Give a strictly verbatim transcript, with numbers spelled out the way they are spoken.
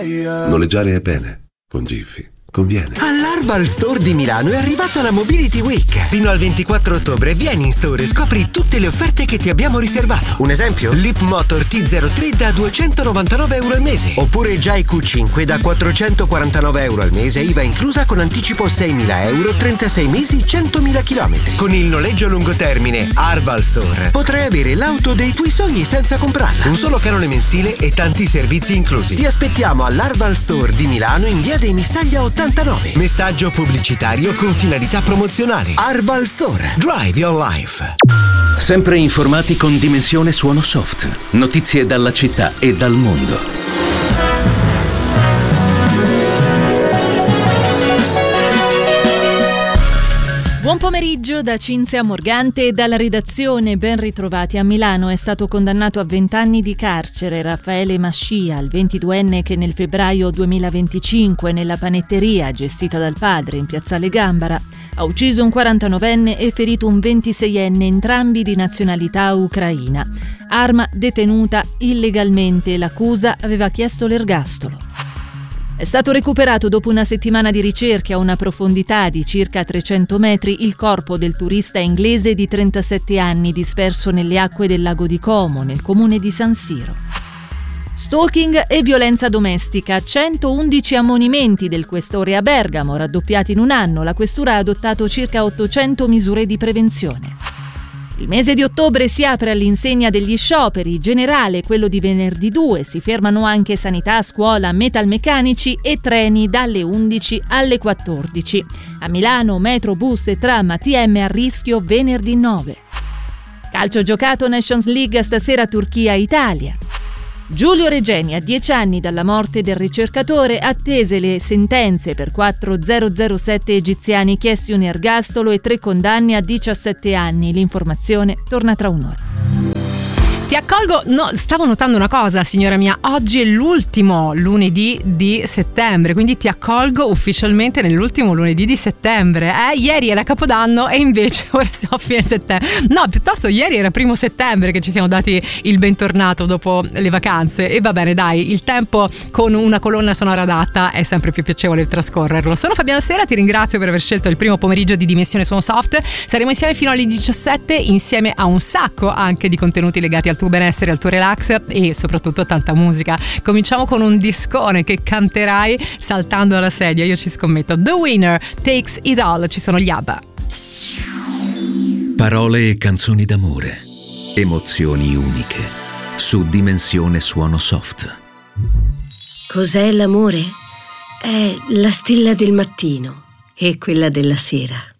Noleggiare è bene, con Jiffy conviene. All'Arval Store di Milano è arrivata la Mobility Week. Fino al ventiquattro ottobre vieni in store e scopri tutte le offerte che ti abbiamo riservato. Un esempio? Leap Motor T zero tre da duecentonovantanove euro al mese. Oppure Jai Q cinque da quattrocentoquarantanove euro al mese, I V A inclusa con anticipo seimila euro, trentasei mesi, centomila chilometri. Con il noleggio a lungo termine Arval Store potrai avere l'auto dei tuoi sogni senza comprarla. Un solo canone mensile e tanti servizi inclusi. Ti aspettiamo all'Arval Store di Milano in via dei Missaglia ottantanove. Messaggio pubblicitario con finalità promozionali. Arval Store. Drive your life. Sempre informati con Dimensione Suono Soft. Notizie dalla città e dal mondo. Buon pomeriggio da Cinzia Morgante e dalla redazione. Ben ritrovati. A Milano è stato condannato a vent'anni di carcere Raffaele Mascia, il ventiduenne che nel febbraio duemilaventicinque nella panetteria gestita dal padre in piazzale Gambara ha ucciso un quarantanovenne e ferito un ventiseienne, entrambi di nazionalità ucraina. Arma detenuta illegalmente. L'accusa aveva chiesto l'ergastolo. È stato recuperato dopo una settimana di ricerche a una profondità di circa trecento metri il corpo del turista inglese di trentasette anni disperso nelle acque del lago di Como, nel comune di San Siro. Stalking e violenza domestica. centoundici ammonimenti del questore a Bergamo, raddoppiati in un anno. La questura ha adottato circa ottocento misure di prevenzione. Il mese di ottobre si apre all'insegna degli scioperi, generale quello di venerdì due, si fermano anche sanità, scuola, metalmeccanici e treni dalle undici alle quattordici. A Milano metro, bus e tram A T M a rischio venerdì nove. Calcio giocato, Nations League stasera Turchia-Italia. Giulio Regeni, a dieci anni dalla morte del ricercatore, attese le sentenze per quattro thousand egiziani chiesti un ergastolo e tre condanne a diciassette anni. L'informazione torna tra un'ora. Ti accolgo, no, stavo notando una cosa, signora mia, oggi è l'ultimo lunedì di settembre, quindi ti accolgo ufficialmente nell'ultimo lunedì di settembre. Eh? Ieri era Capodanno e invece ora siamo a fine settembre. No, piuttosto ieri era primo settembre che ci siamo dati il bentornato dopo le vacanze. E va bene, dai, il tempo con una colonna sonora adatta è sempre più piacevole trascorrerlo. Sono Fabiana Sera, ti ringrazio per aver scelto il primo pomeriggio di Dimensione Suono Soft. Saremo insieme fino alle diciassette, insieme a un sacco anche di contenuti legati al tuo benessere, al tuo relax e soprattutto tanta musica. Cominciamo con un discone che canterai saltando alla sedia, io ci scommetto. The Winner Takes It All, ci sono gli ABBA. Parole e canzoni d'amore, emozioni uniche, su Dimensione Suono Soft. Cos'è l'amore? È la stella del mattino e quella della sera.